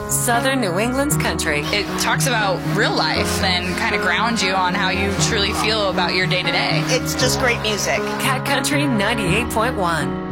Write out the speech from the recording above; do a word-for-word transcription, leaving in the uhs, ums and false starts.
Southern New England's country. It talks about real life and kind of grounds you on how you truly feel about your day to day. It's just great music. Cat Country ninety-eight point one.